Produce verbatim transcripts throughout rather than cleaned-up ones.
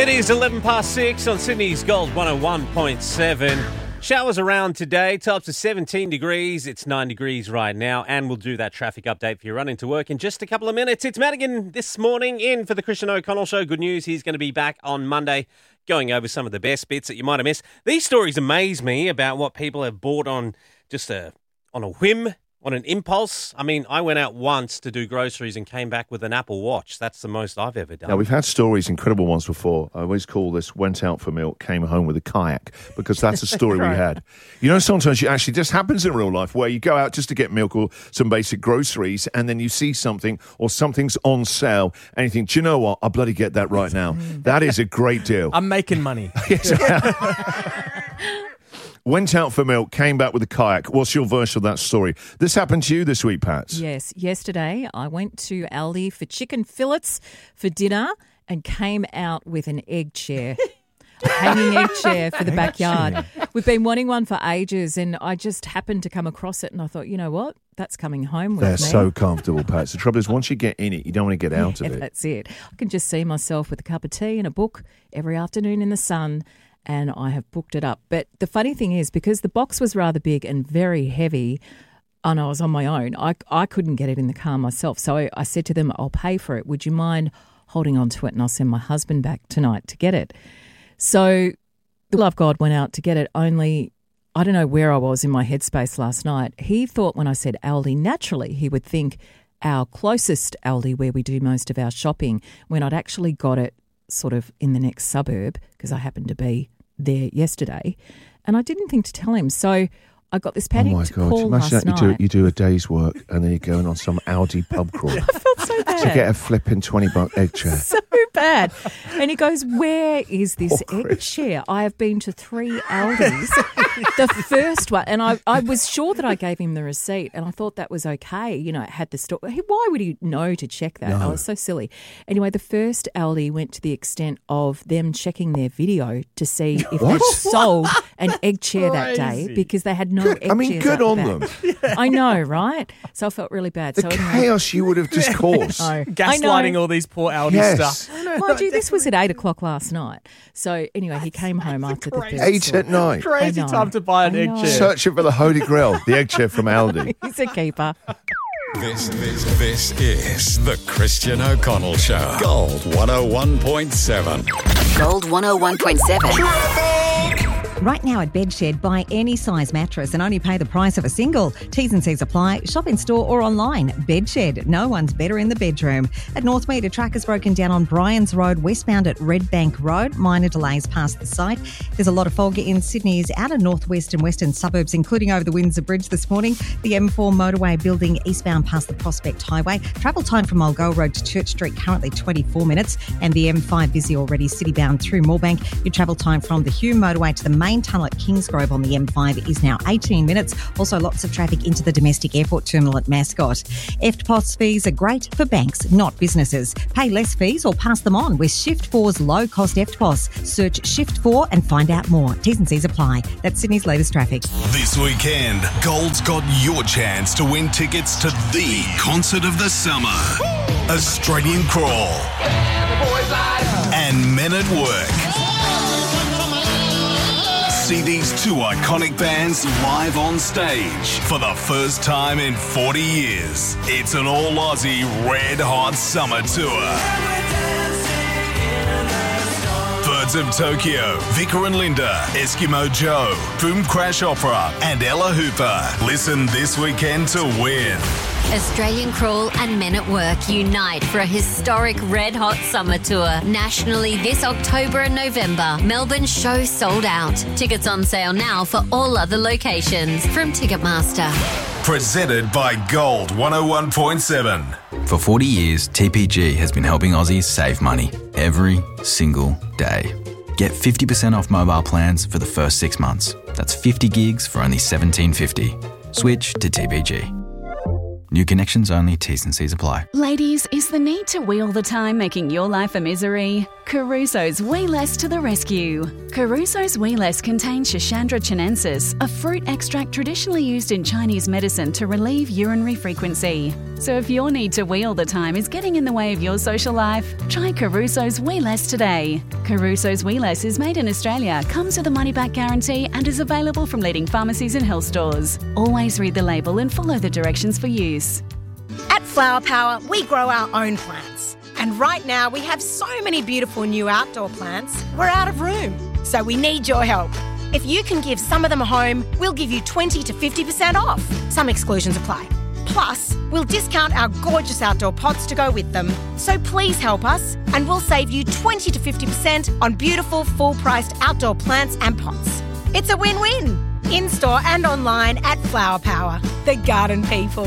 It is eleven past six on Sydney's Gold one oh one point seven. Showers around today, tops of seventeen degrees. It's nine degrees right now, and we'll do that traffic update for you running to work in just a couple of minutes. It's Madigan this morning in for the Christian O'Connell Show. Good news, he's going to be back on Monday going over some of the best bits that you might have missed. These stories amaze me about what people have bought on just a on a whim, on an impulse. I mean, I went out once to do groceries and came back with an Apple Watch. That's the most I've ever done. Now, we've had stories, incredible ones before. I always call this went out for milk, came home with a kayak, because that's a story right. we had. You know, sometimes it actually just happens in real life where you go out just to get milk or some basic groceries and then you see something or something's on sale and you think, do you know what? I'll bloody get that right now. That is a great deal. I'm making money. Went out for milk, came back with a kayak. What's your version of that story? This happened to you this week, Pat? Yes. Yesterday, I went to Aldi for chicken fillets for dinner and came out with an egg chair. A hanging egg chair for the backyard. We've been wanting one for ages, and I just happened to come across it, and I thought, you know what? That's coming home with They're me. They're so comfortable, Pat. The trouble is, once you get in it, you don't want to get out of yeah, it. That's it. I can just see myself with a cup of tea and a book every afternoon in the sun, and I have booked it up. But the funny thing is, because the box was rather big and very heavy, and I was on my own, I, I couldn't get it in the car myself. So I, I said to them, I'll pay for it. Would you mind holding on to it, and I'll send my husband back tonight to get it. So the love God went out to get it, only I don't know where I was in my headspace last night. He thought when I said Aldi, naturally he would think our closest Aldi where we do most of our shopping, when I'd actually got it sort of in the next suburb, because I happened to be there yesterday, and I didn't think to tell him. So I got this panic oh my to God. call Imagine last that you night. do, you do a day's work and then you're going on some Aldi pub crawl. I felt so bad. To get a flipping twenty buck egg chair. So bad. And he goes, where is this Oh, egg chair? I have been to three Aldis. The first one, and I, I was sure that I gave him the receipt, and I thought that was okay. You know, it had the store. Why would he know to check that? No. I was so silly. Anyway, the first Aldi went to the extent of them checking their video to see if What? they sold an egg chair that day, Crazy. because they had no Good. egg I mean, chairs good up on the them. back. I know, right? So I felt really bad. The so anyway, chaos you would have just caused. I Gaslighting know. all these poor Aldi Yes. stuff. Mind you, this was at eight o'clock last night. So anyway, he came home after the crazy- first Eight store. at night. Crazy I know. time to buy an I egg know. chair. Searching for the Holy Grail, the egg chair from Aldi. He's a keeper. This, this, this is the Christian O'Connell Show. Gold one oh one point seven. Gold one oh one point seven. Right now at Bedshed, buy any size mattress and only pay the price of a single. T's and C's apply. Shop in store or online. Bedshed. No one's better in the bedroom. At Northmead, a truck has broken down on Bryans Road, westbound at Red Bank Road. Minor delays past the site. There's a lot of fog in Sydney's outer northwest and western suburbs, including over the Windsor Bridge this morning. The M four motorway building eastbound past the Prospect Highway. Travel time from Mulgo Road to Church Street currently twenty-four minutes. And the M five busy already citybound through Moorebank. Your travel time from the Hume motorway to the main tunnel at Kingsgrove on the M five is now eighteen minutes. Also lots of traffic into the domestic airport terminal at Mascot. E F T P O S fees are great for banks, not businesses. Pay less fees or pass them on with Shift four's low-cost E F T P O S. Search Shift four and find out more. T's and C's apply. That's Sydney's latest traffic. This weekend, Gold's got your chance to win tickets to the concert of the summer. Australian Crawl and Men at Work. See these two iconic bands live on stage for the first time in forty years. It's an all-Aussie red hot summer tour. Birds of Tokyo, Vicar and Linda, Eskimo Joe, Boom Crash Opera, and Ella Hooper. Listen this weekend to win. Australian Crawl and Men at Work unite for a historic red hot summer tour nationally this October and November. Melbourne show sold out. Tickets on sale now for all other locations from Ticketmaster. Presented by Gold one oh one point seven. For forty years, T P G has been helping Aussies save money every single day. Get fifty percent off mobile plans for the first six months. That's fifty gigs for only seventeen fifty. Switch to T P G. New connections only, T's and C's apply. Ladies, is the need to wee all the time making your life a misery? Caruso's Wee Less to the rescue. Caruso's Wee Less contains Schisandra chinensis, a fruit extract traditionally used in Chinese medicine to relieve urinary frequency. So if your need to wee all the time is getting in the way of your social life, try Caruso's Wee Less today. Caruso's Wee Less is made in Australia, comes with a money-back guarantee and is available from leading pharmacies and health stores. Always read the label and follow the directions for use. At Flower Power, we grow our own plants. And right now, we have so many beautiful new outdoor plants, we're out of room. So we need your help. If you can give some of them a home, we'll give you twenty to fifty percent off. Some exclusions apply. Plus, we'll discount our gorgeous outdoor pots to go with them. So please help us and we'll save you twenty to fifty percent on beautiful full-priced outdoor plants and pots. It's a win-win. In-store and online at Flower Power, the garden people.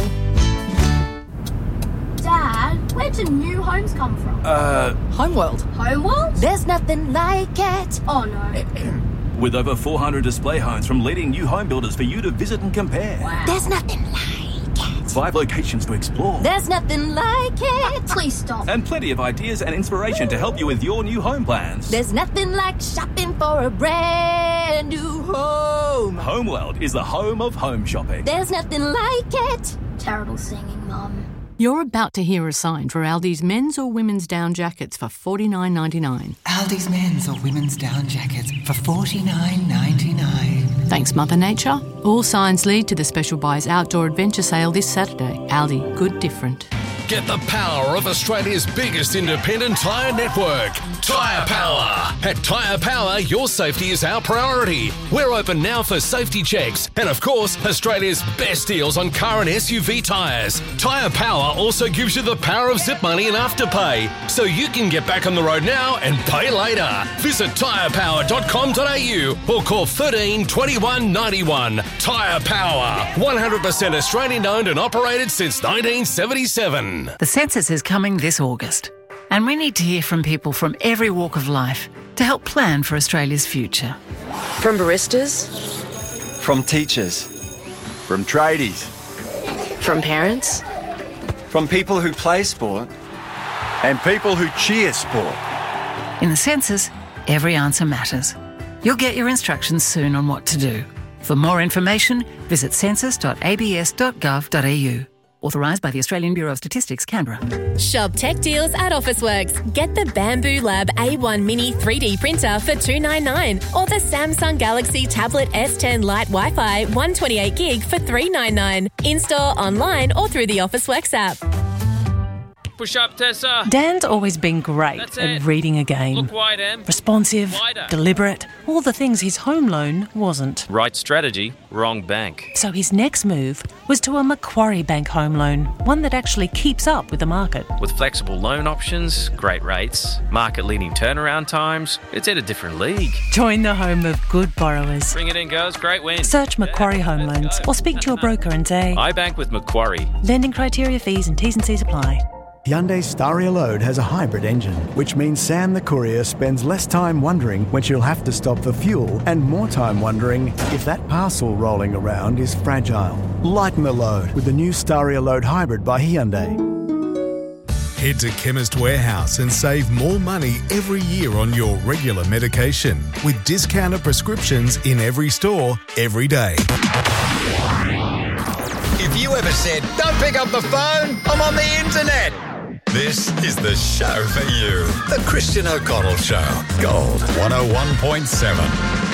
Dad, where do new homes come from? Uh... Homeworld. Homeworld? There's nothing like it. Oh, no. With over four hundred display homes from leading new home builders for you to visit and compare. Wow. There's nothing like it. Five locations to explore. There's nothing like it. Please stop. And plenty of ideas and inspiration to help you with your new home plans. There's nothing like shopping for a brand new home. Homeworld is the home of home shopping. There's nothing like it. Terrible singing, Mum. You're about to hear a sign for Aldi's men's or women's down jackets for forty-nine ninety-nine. Aldi's men's or women's down jackets for forty-nine ninety-nine. Thanks, Mother Nature. All signs lead to the Special Buys Outdoor Adventure Sale this Saturday. Aldi, good different. Get the power of Australia's biggest independent tyre network, Tyre Power. At Tyre Power, your safety is our priority. We're open now for safety checks and, of course, Australia's best deals on car and S U V tyres. Tyre Power also gives you the power of zip money and afterpay, so you can get back on the road now and pay later. Visit tyre power dot com dot a u or call thirteen twenty-one ninety-one. Tyre Power, one hundred percent Australian owned and operated since nineteen seventy-seven. The census is coming this August, and we need to hear from people from every walk of life to help plan for Australia's future. From baristas, from teachers, from tradies, from parents, from people who play sport, and people who cheer sport. In the census, every answer matters. You'll get your instructions soon on what to do. For more information, visit census dot a b s dot gov dot a u. Authorised by the Australian Bureau of Statistics, Canberra. Shop tech deals at Officeworks. Get the Bamboo Lab A one Mini three D printer for two ninety-nine or the Samsung Galaxy Tablet S ten Lite Wi-Fi one twenty-eight gig for three ninety-nine. In-store, online or through the Officeworks app. Push up, Tessa. Dan's always been great That's at it. reading a game. Look wide, Em. Responsive, Wider. deliberate, all the things his home loan wasn't. Right strategy, wrong bank. So his next move was to a Macquarie Bank home loan, one that actually keeps up with the market. With flexible loan options, great rates, market-leading turnaround times, it's at a different league. Join the home of good borrowers. Bring it in, girls. Great win. Search Macquarie Home Loans or speak to your broker and say, I bank with Macquarie. Lending criteria, fees and T's and C's apply. Hyundai Staria Load has a hybrid engine, which means Sam the courier spends less time wondering when she'll have to stop for fuel and more time wondering if that parcel rolling around is fragile. Lighten the load with the new Staria Load Hybrid by Hyundai. Head to Chemist Warehouse and save more money every year on your regular medication with discounted prescriptions in every store, every day. If you ever said, don't pick up the phone, I'm on the internet. This is the show for you. The Christian O'Connell Show. Gold one oh one point seven.